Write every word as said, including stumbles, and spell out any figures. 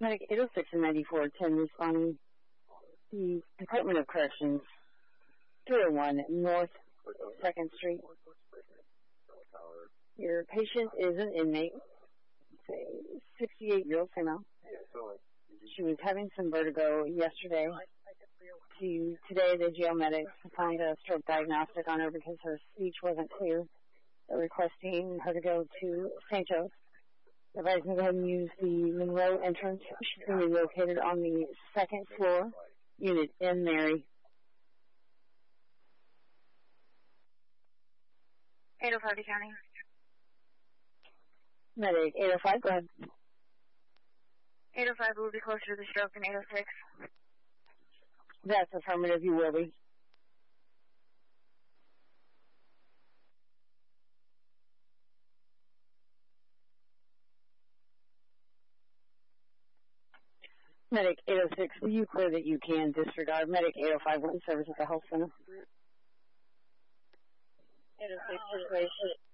Medic eight oh six and ninety-four ten responding the Department of Corrections, three oh one North second Street. Your patient is an inmate, sixty-eight-year-old female. She was having some vertigo yesterday. To, today, the jail medics performed a stroke diagnostic on her because her speech wasn't clear. They're requesting her to go to Saint Joe's. They're advising to go ahead and use the Monroe entrance. She's going to be located on the second floor, Unit N Mary. eight oh five County. Medic eight oh five, go ahead. eight oh five will be closer to the stroke than eight oh six. That's affirmative, you will be. Medic eight oh six, you clear that you can disregard. Medic eight oh five, one service at the health center. eight oh six, situation.